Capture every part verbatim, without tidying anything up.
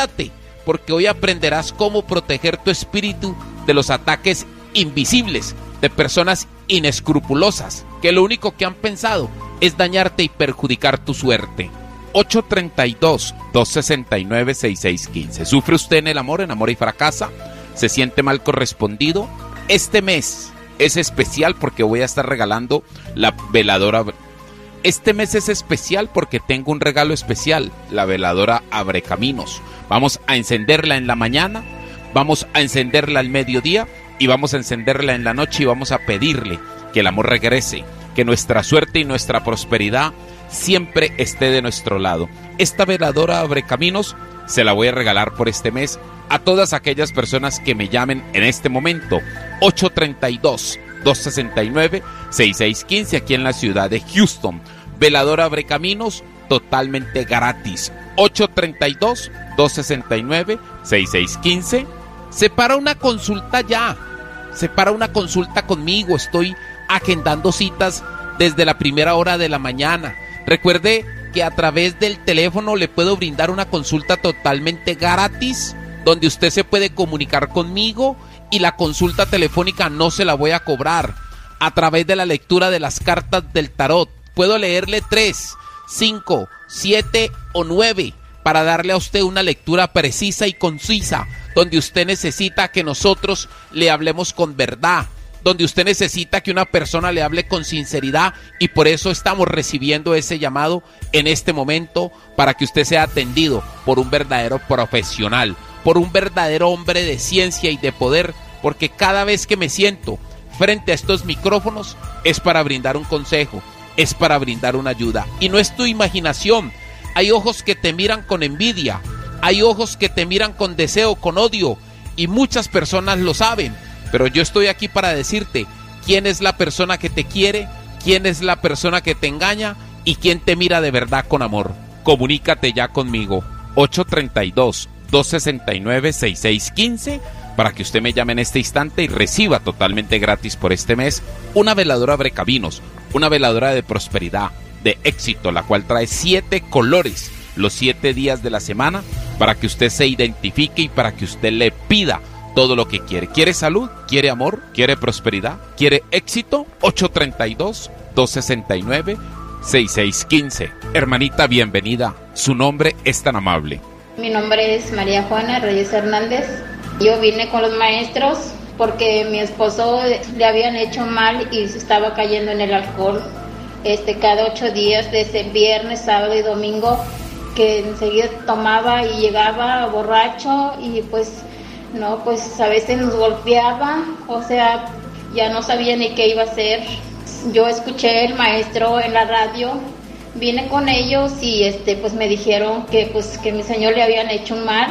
prepárate, porque hoy aprenderás cómo proteger tu espíritu de los ataques invisibles de personas inescrupulosas, que lo único que han pensado es dañarte y perjudicar tu suerte. ocho treinta y dos, dos sesenta y nueve, sesenta y seis quince. ¿Sufre usted en el amor, enamora y fracasa? ¿Se siente mal correspondido? Este mes es especial porque voy a estar regalando la veladora. Este mes es especial porque tengo un regalo especial, la veladora Abrecaminos. Vamos a encenderla en la mañana, vamos a encenderla al mediodía y vamos a encenderla en la noche y vamos a pedirle que el amor regrese, que nuestra suerte y nuestra prosperidad siempre esté de nuestro lado. Esta veladora Abrecaminos se la voy a regalar por este mes a todas aquellas personas que me llamen en este momento. ocho treinta y dos, dos sesenta y nueve, sesenta y seis quince aquí en la ciudad de Houston. Veladora Abrecaminos totalmente gratis. ocho treinta y dos, dos sesenta y nueve, sesenta y seis quince. Separa una consulta ya. Separa una consulta conmigo. Estoy agendando citas desde la primera hora de la mañana. Recuerde que a través del teléfono le puedo brindar una consulta totalmente gratis, donde usted se puede comunicar conmigo y la consulta telefónica no se la voy a cobrar. A través de la lectura de las cartas del tarot, puedo leerle tres, cinco, siete o nueve para darle a usted una lectura precisa y concisa, donde usted necesita que nosotros le hablemos con verdad, donde usted necesita que una persona le hable con sinceridad, y por eso estamos recibiendo ese llamado en este momento para que usted sea atendido por un verdadero profesional, por un verdadero hombre de ciencia y de poder, porque cada vez que me siento frente a estos micrófonos es para brindar un consejo, es para brindar una ayuda, y no es tu imaginación. Hay ojos que te miran con envidia, hay ojos que te miran con deseo, con odio, y muchas personas lo saben, pero yo estoy aquí para decirte quién es la persona que te quiere, quién es la persona que te engaña y quién te mira de verdad con amor. Comunícate ya conmigo, ocho treinta y dos, dos sesenta y nueve, sesenta y seis quince, para que usted me llame en este instante y reciba totalmente gratis por este mes una veladora Abrecaminos, una veladora de prosperidad, de éxito, la cual trae siete colores, los siete días de la semana, para que usted se identifique y para que usted le pida todo lo que quiere. ¿Quiere salud? ¿Quiere amor? ¿Quiere prosperidad? ¿Quiere éxito? ocho treinta y dos, dos sesenta y nueve, sesenta y seis quince. Hermanita, bienvenida. Su nombre es tan amable. Mi nombre es María Juana Reyes Hernández. Yo vine con los maestros porque mi esposo le habían hecho mal y se estaba cayendo en el alcohol. Este, cada ocho días, desde viernes, sábado y domingo, que enseguida tomaba y llegaba borracho y pues, no, pues a veces nos golpeaba, o sea, ya no sabía ni qué iba a hacer. Yo escuché el maestro en la radio, vine con ellos y este, pues me dijeron que pues que mi señor le habían hecho un mal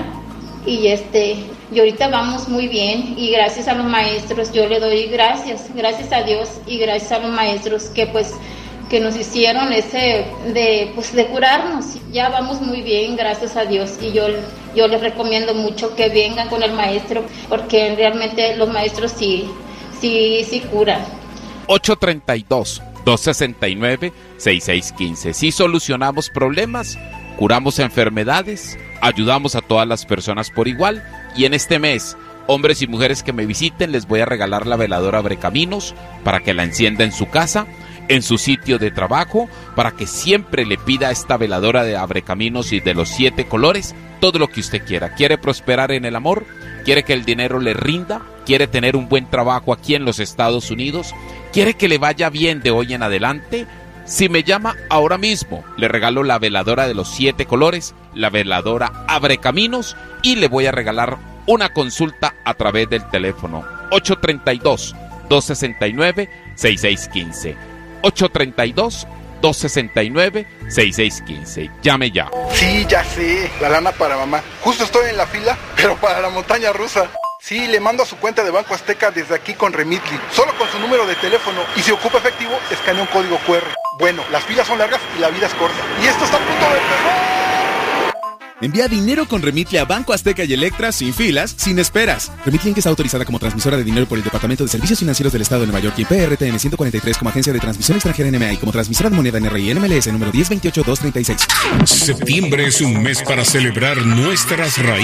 y este, y ahorita vamos muy bien y gracias a los maestros yo le doy gracias, gracias a Dios y gracias a los maestros que pues que nos hicieron ese de pues de curarnos. Ya vamos muy bien, gracias a Dios, y yo yo les recomiendo mucho que vengan con el maestro porque realmente los maestros sí sí sí curan. ocho treinta y dos, dos sesenta y nueve, sesenta y seis quince. Si solucionamos problemas, curamos enfermedades, ayudamos a todas las personas por igual, y en este mes, hombres y mujeres que me visiten, les voy a regalar la veladora Abrecaminos para que la encienda en su casa, en su sitio de trabajo, para que siempre le pida a esta veladora de Abrecaminos y de los siete colores todo lo que usted quiera. ¿Quiere prosperar en el amor? ¿Quiere que el dinero le rinda? ¿Quiere tener un buen trabajo aquí en los Estados Unidos? ¿Quiere que le vaya bien de hoy en adelante? Si me llama ahora mismo, le regalo la veladora de los siete colores, la veladora Abrecaminos, y le voy a regalar una consulta a través del teléfono ocho treinta y dos, dos sesenta y nueve, sesenta y seis quince. ocho treinta y dos, dos sesenta y nueve, sesenta y seis quince. Llame ya. Sí, ya sé, la lana para mamá. Justo estoy en la fila, pero para la montaña rusa. Sí, le mando a su cuenta de Banco Azteca desde aquí con Remitly, solo con su número de teléfono, y si ocupa efectivo, escanea un código cu erre. Bueno, las filas son largas y la vida es corta. Y esto está a punto de empezar. Envía dinero con Remitly a Banco Azteca y Electra sin filas, sin esperas. Remitly está autorizada como transmisora de dinero por el Departamento de Servicios Financieros del Estado de Nueva York y P R T N ciento cuarenta y tres como agencia de transmisión extranjera N M A y como transmisora de moneda N R I N M L S número diez veintiocho dos treinta y seis. Septiembre es un mes para celebrar nuestras raíces.